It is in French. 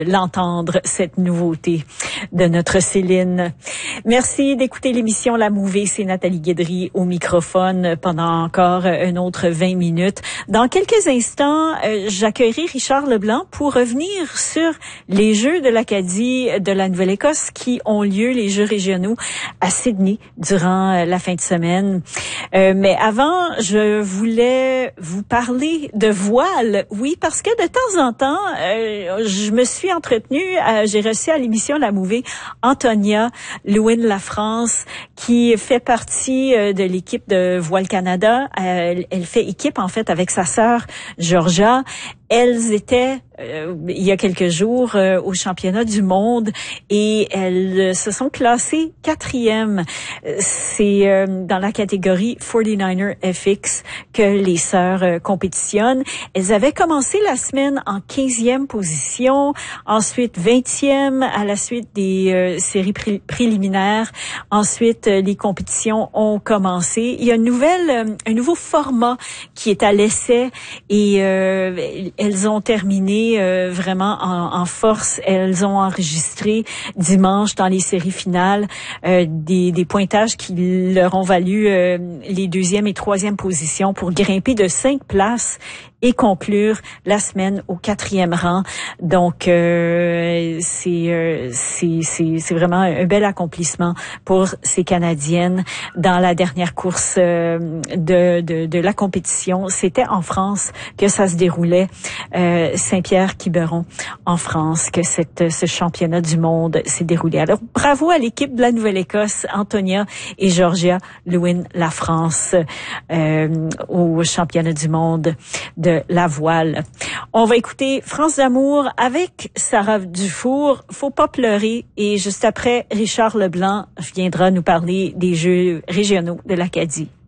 l'entendre, cette nouveauté de notre Céline. Merci d'écouter l'émission La Mouvée. C'est Nathalie Guédry au microphone pendant encore un autre 20 minutes. Dans quelques instants, j'accueillerai Richard Leblanc pour revenir sur les Jeux de l'Acadie de la Nouvelle-Écosse qui ont lieu, les Jeux régionaux, à Sydney durant la fin de semaine. Mais avant, je voulais vous parler de voile. Oui, parce que de temps en temps, je me suis entretenue, j'ai reçu à l'émission La Mouvée Antonia Lewin-Lafrance, qui fait partie de l'équipe de Voile Canada. Elle fait équipe, en fait, avec sa sœur Georgia. Elles étaient, il y a quelques jours, au championnat du monde et elles se sont classées 4e. C'est dans la catégorie 49er FX que les sœurs compétitionnent. Elles avaient commencé la semaine en 15e position, ensuite 20e à la suite des séries préliminaires. Ensuite, les compétitions ont commencé. Il y a un nouveau format qui est à l'essai et elles ont terminé vraiment en force. Elles ont enregistré dimanche dans les séries finales des pointages qui leur ont valu les 2e et 3e positions pour grimper de 5 places et conclure la semaine au 4e rang. Donc c'est vraiment un bel accomplissement pour ces Canadiennes dans la dernière course de la compétition. C'était en France que ça se déroulait, Saint-Pierre-Quiberon en France, que ce championnat du monde s'est déroulé. Alors bravo à l'équipe de la Nouvelle-Écosse, Antonia et Georgia Lewin-Lafrance au championnat du monde de la voile. On va écouter France d'amour avec Sarah Dufour. Faut pas pleurer. Et juste après, Richard Leblanc viendra nous parler des Jeux régionaux de l'Acadie.